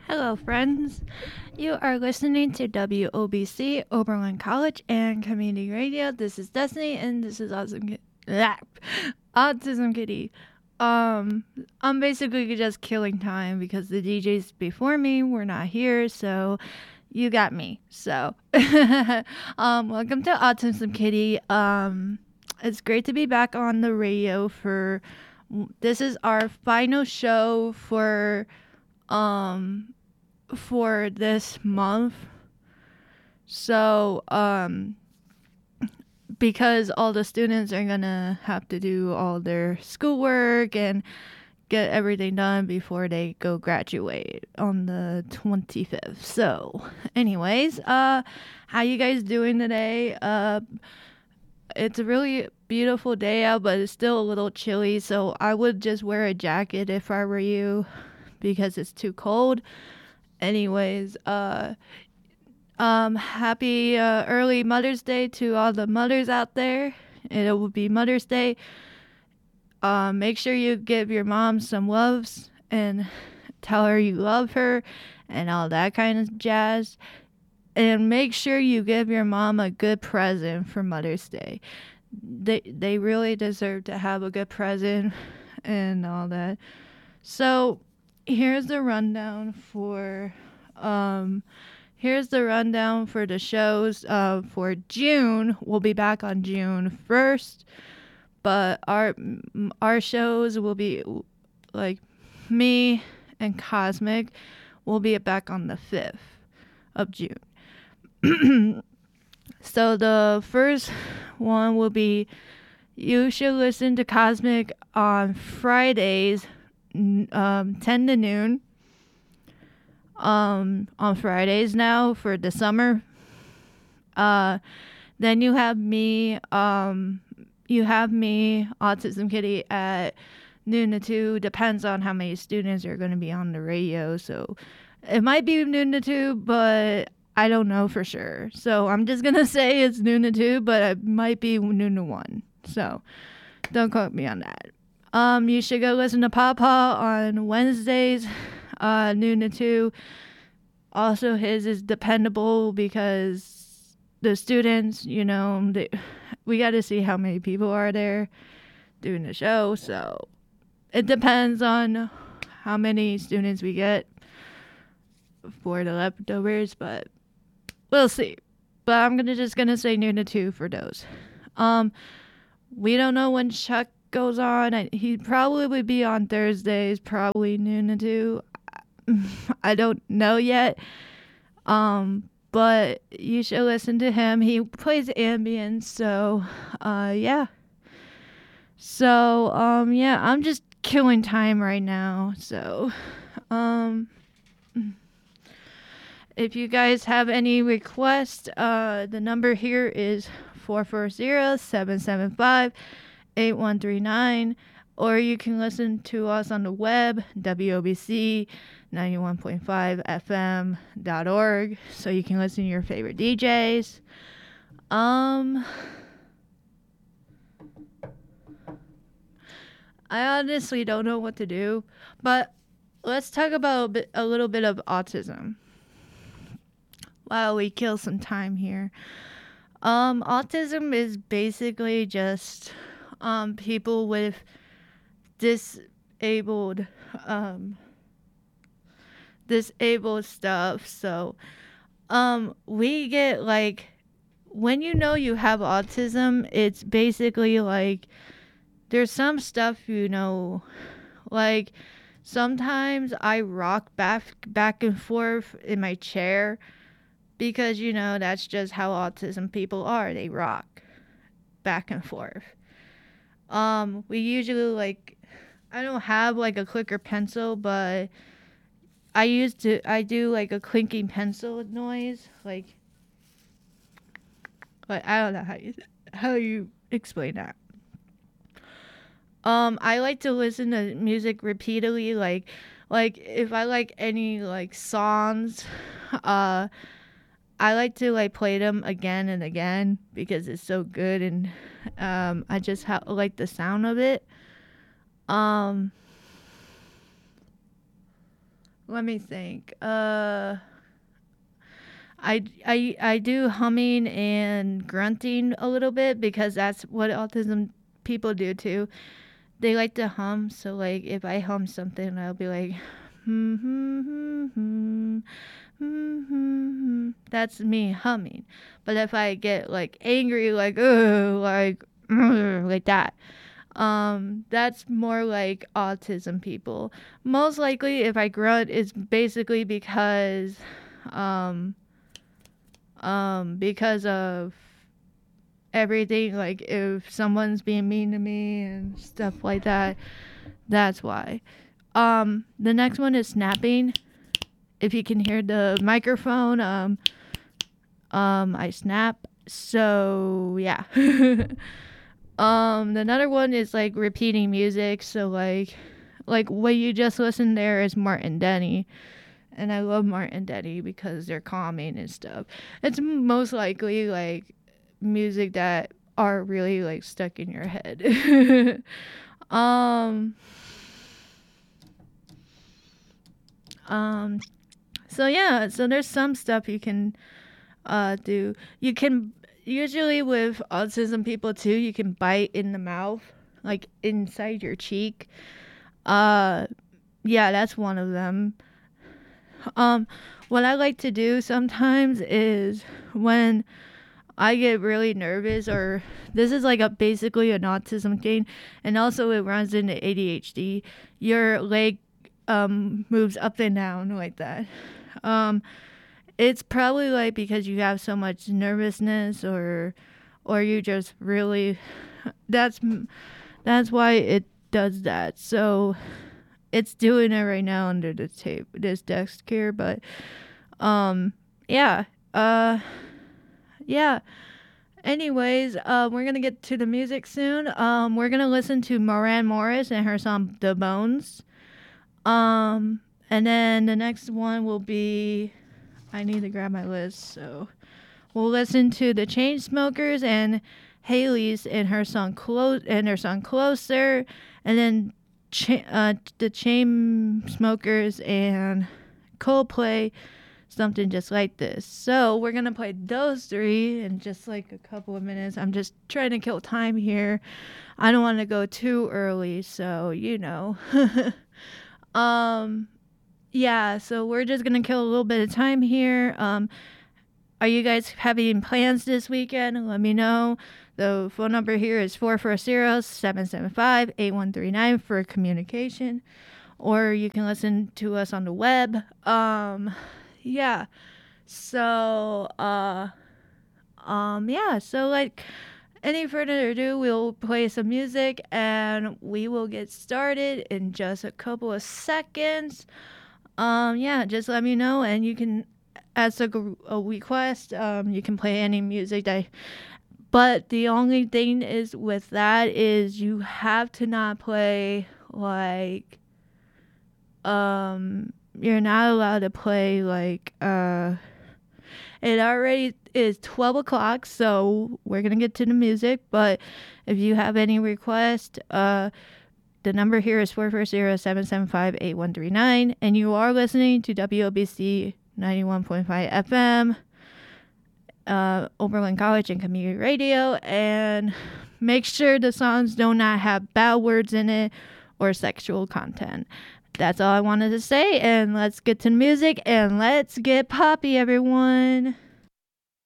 Hello, friends. You are listening to WOBC, Oberlin College and Community Radio. This is Destiny, and this is Autism Kitty. I'm basically just killing time because the DJs before me were not here, so you got me. So, welcome to Autism Kitty. It's great to be back on the radio this is our final show for this month. So, because all the students are gonna have to do all their schoolwork and get everything done before they go graduate on the 25th. So, anyways, how you guys doing today? It's a really beautiful day out, but it's still a little chilly, so I would just wear a jacket if I were you because it's too cold. Anyways, happy early Mother's Day to all the mothers out there. It will be Mother's Day. Make sure you give your mom some loves and tell her you love her and all that kind of jazz. And make sure you give your mom a good present for Mother's Day. They really deserve to have a good present and all that. So here's the rundown for the shows for June. We'll be back on June 1st, but our shows will be like me and Cosmic will be back on the 5th of June. So the first one will be you should listen to Cosmic on Fridays 10 to noon on Fridays now for the summer. Then you have me Autism Kitty at noon to 2. Depends on how many students are going to be on the radio, so it might be noon to 2, but I don't know for sure. So I'm just going to say it's noon to 2, but it might be noon to 1. So don't quote me on that. You should go listen to Papa on Wednesdays, noon to 2. Also, his is dependable because the students, we got to see how many people are there doing the show. So it depends on how many students we get for the leftovers, but we'll see. But I'm just gonna say noon to 2 for those. We don't know when Chuck goes on. He probably would be on Thursdays, probably noon to 2. I don't know yet. But you should listen to him. He plays ambient, so yeah. So yeah, I'm just killing time right now. So if you guys have any requests, the number here is 440-775-8139, or you can listen to us on the web, WOBC91.5fm.org, so you can listen to your favorite DJs. I honestly don't know what to do, but let's talk about a little bit of autism while we kill some time here. Autism is basically just people with disabled stuff. So we get like, when you know you have autism, it's basically like there's some stuff, like sometimes I rock back and forth in my chair because, that's just how autism people are. They rock back and forth. We usually I don't have like a clicker pencil, but I do like a clinking pencil noise. Like I don't know how you explain that. I like to listen to music repeatedly, like if I like any like songs, I like to like play them again and again because it's so good, and I just like the sound of it. let me think. I do humming and grunting a little bit because that's what autism people do too. They like to hum, so like if I hum something, I'll be like, hmm, hmm, hmm, hmm, hmm, hmm. That's me humming. But if I get like angry, like like that, that's more like autism people. Most likely, if I grunt, it's basically because of everything, like if someone's being mean to me and stuff like that, that's why. The next one is snapping. If you can hear the microphone, I snap. So yeah. Another one is like repeating music. So like what you just listened there is Martin Denny. And I love Martin Denny because they're calming and stuff. It's most likely like music that are really like stuck in your head. um um so yeah, so there's some stuff you can do. You can usually with autism people too, you can bite in the mouth, like inside your cheek. Yeah, that's one of them. Um, what I like to do sometimes is when I get really nervous, or this is like a basically an autism thing, and also it runs into ADHD. Your leg moves up and down like that. Um, it's probably like because you have so much nervousness, or you just really that's that's why it does that. So it's doing it right now under the tape, this desk here, but yeah, yeah. Anyways, we're gonna get to the music soon. We're gonna listen to Moran Morris and her song "The Bones." And then the next one will be, I need to grab my list, so we'll listen to the Chainsmokers and Haley's and her song "Closer," and then the Chainsmokers and Coldplay, "Something Just Like This." So we're gonna play those three in just like a couple of minutes. I'm just trying to kill time here. I don't want to go too early, so yeah. So we're just gonna kill a little bit of time here. Are you guys having plans this weekend? Let me know. The phone number here is 440-775-8139 for communication. Or you can listen to us on the web. Yeah. So, yeah. So, like, any further ado, we'll play some music and we will get started in just a couple of seconds. Yeah, just let me know, and you can, as a request, you can play any music but the only thing is with that is you have to not play like, you're not allowed to play like, it already is 12 o'clock, so we're gonna get to the music, but if you have any request, the number here is 440-775-8139, and you are listening to WOBC 91.5 FM, Oberlin College and Community Radio, and make sure the songs do not have bad words in it or sexual content. That's all I wanted to say, and let's get to the music, and let's get poppy, everyone.